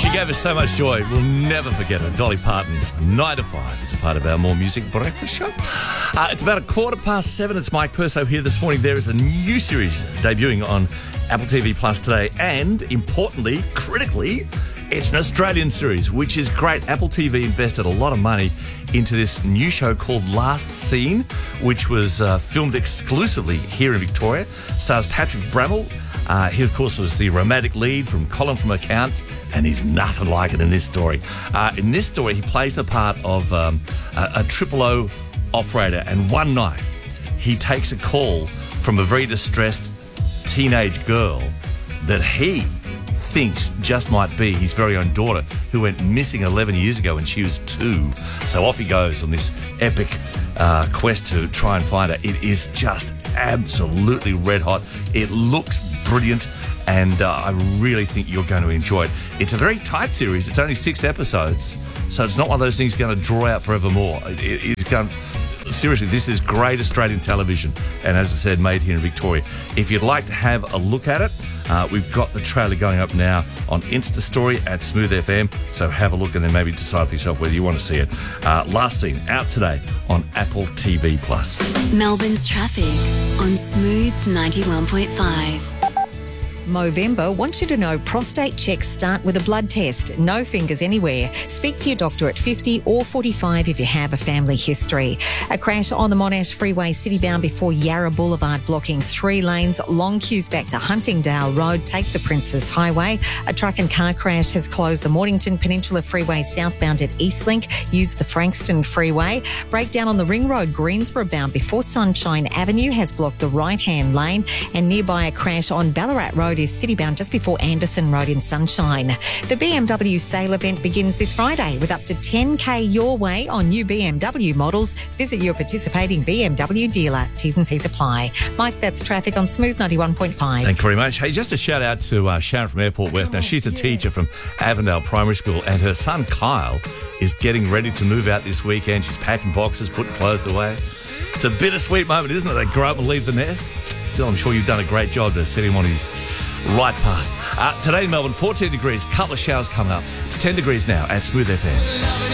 She gave us so much joy. We'll never forget her. Dolly Parton, 9 to 5. It's a part of our More Music breakfast show. It's about 7:15. It's Mike Perso here this morning. There is a new series debuting on Apple TV Plus today. And importantly, critically, it's an Australian series, which is great. Apple TV invested a lot of money into this new show called Last Scene, which was filmed exclusively here in Victoria. Stars Patrick Brammall. He, of course, was the romantic lead from Colin from Accounts, and he's nothing like it in this story. In this story, he plays the part of a 000 operator, and one night he takes a call from a very distressed teenage girl that he thinks just might be his very own daughter, who went missing 11 years ago when she was 2. So off he goes on this epic quest to try and find her. It is just absolutely red hot. It looks brilliant, and I really think you're going to enjoy it. It's a very tight series. It's only 6 episodes, so it's not one of those things going to draw out forevermore. It's going... Seriously, this is great Australian television, and as I said, made here in Victoria. If you'd like to have a look at it, we've got the trailer going up now on Insta Story at Smooth FM, so have a look and then maybe decide for yourself whether you want to see it. Last Scene, out today on Apple TV+. Melbourne's traffic on Smooth 91.5. Movember wants you to know prostate checks start with a blood test. No fingers anywhere. Speak to your doctor at 50 or 45 if you have a family history. A crash on the Monash Freeway citybound before Yarra Boulevard, blocking 3 lanes. Long queues back to Huntingdale Road. Take the Princes Highway. A truck and car crash has closed the Mornington Peninsula Freeway southbound at Eastlink. Use the Frankston Freeway. Breakdown on the Ring Road Greensborough bound before Sunshine Avenue has blocked the right-hand lane. And nearby, a crash on Ballarat Road is citybound just before Anderson Road in Sunshine. The BMW sale event begins this Friday with up to 10K your way on new BMW models. Visit your participating BMW dealer. T's and C's apply. Mike, that's traffic on Smooth 91.5. Thank you very much. Hey, just a shout out to Sharon from Airport West. Now, she's a teacher from Avondale Primary School, and her son Kyle is getting ready to move out this weekend. She's packing boxes, putting clothes away. It's a bittersweet moment, isn't it? They grow up and leave the nest. Still, I'm sure you've done a great job to set him on his right path. Today in Melbourne, 14 degrees, couple of showers coming up. It's 10 degrees now at Smooth FM.